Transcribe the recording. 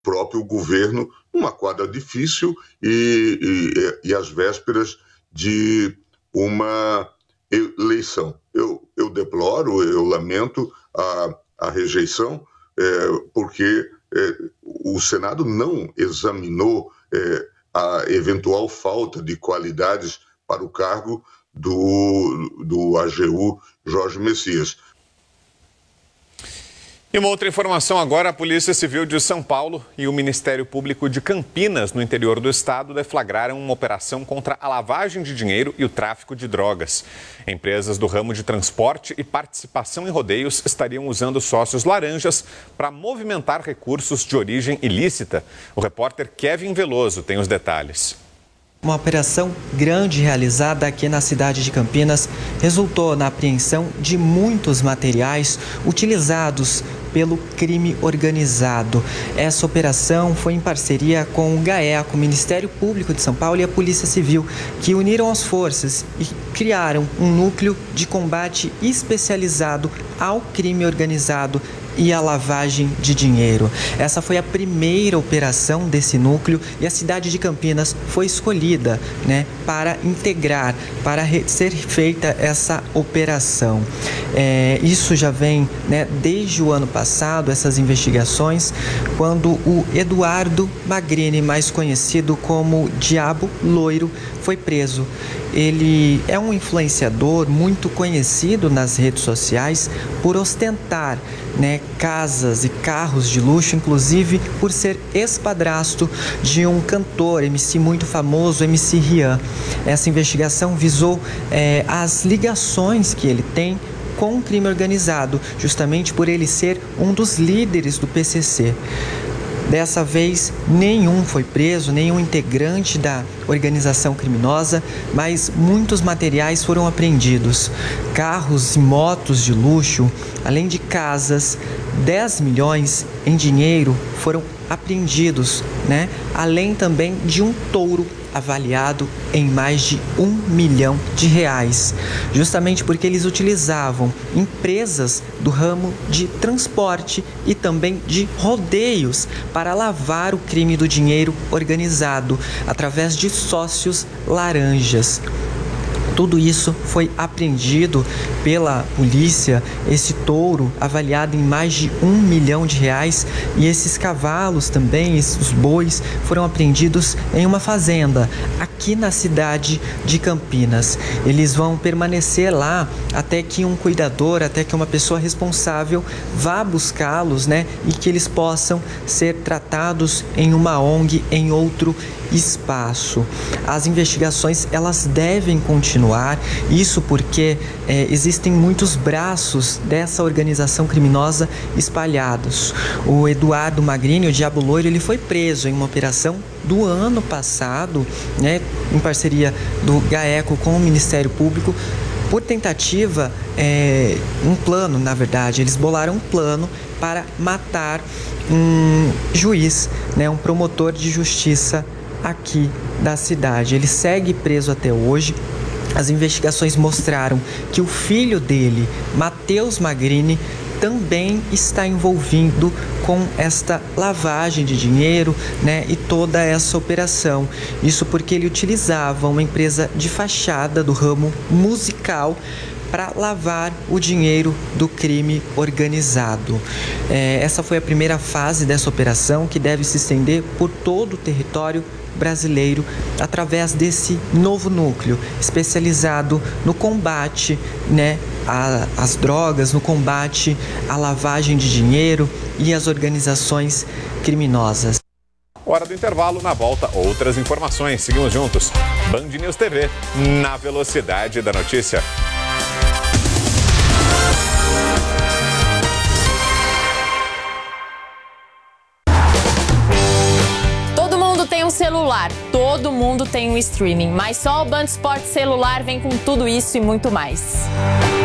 próprio governo, uma quadra difícil e às vésperas de uma eleição. Eu deploro, eu lamento a rejeição, porque o Senado não examinou a eventual falta de qualidades para o cargo do AGU Jorge Messias. E uma outra informação agora, a Polícia Civil de São Paulo e o Ministério Público de Campinas, no interior do estado, deflagraram uma operação contra a lavagem de dinheiro e o tráfico de drogas. Empresas do ramo de transporte e participação em rodeios estariam usando sócios laranjas para movimentar recursos de origem ilícita. O repórter Kevin Veloso tem os detalhes. Uma operação grande realizada aqui na cidade de Campinas resultou na apreensão de muitos materiais utilizados pelo crime organizado. Essa operação foi em parceria com o GAECO, o Ministério Público de São Paulo e a Polícia Civil, que uniram as forças e criaram um núcleo de combate especializado ao crime organizado e a lavagem de dinheiro. Essa foi a primeira operação desse núcleo e a cidade de Campinas foi escolhida, para integrar, para ser feita essa operação. Isso já vem, desde o ano passado, essas investigações, quando o Eduardo Magrini, mais conhecido como Diabo Loiro, foi preso. Ele é um influenciador muito conhecido nas redes sociais por ostentar, casas e carros de luxo, inclusive por ser ex-padrasto de um cantor, MC muito famoso, MC Rian. Essa investigação visou as ligações que ele tem com o crime organizado, justamente por ele ser um dos líderes do PCC. Dessa vez, nenhum foi preso, nenhum integrante da organização criminosa, mas muitos materiais foram apreendidos. Carros e motos de luxo, além de casas, 10 milhões em dinheiro foram apreendidos, além também de um touro avaliado em mais de R$1 milhão, justamente porque eles utilizavam empresas do ramo de transporte e também de rodeios para lavar o crime do dinheiro organizado através de sócios laranjas. Tudo isso foi apreendido pela polícia, esse touro avaliado em mais de R$1 milhão e esses cavalos também, esses bois, foram apreendidos em uma fazenda aqui na cidade de Campinas. Eles vão permanecer lá até que um cuidador, até que uma pessoa responsável vá buscá-los, e que eles possam ser tratados em uma ONG, em outro espaço. As investigações, elas devem continuar, isso porque existem muitos braços dessa organização criminosa espalhados. O Eduardo Magrini, o Diabo Loiro, ele foi preso em uma operação do ano passado, em parceria do GAECO com o Ministério Público, por tentativa, um plano, na verdade, eles bolaram um plano para matar um juiz, um promotor de justiça aqui da cidade. Ele segue preso até hoje. As investigações mostraram que o filho dele, Matheus Magrini, também está envolvido com esta lavagem de dinheiro, e toda essa operação. Isso porque ele utilizava uma empresa de fachada do ramo musical para lavar o dinheiro do crime organizado. Essa foi a primeira fase dessa operação, que deve se estender por todo o território brasileiro através desse novo núcleo especializado no combate, às drogas, no combate à lavagem de dinheiro e às organizações criminosas. Hora do intervalo, na volta outras informações. Seguimos juntos. Band News TV, na velocidade da notícia. Celular, todo mundo tem um streaming, mas só o Band Esportes Celular vem com tudo isso e muito mais.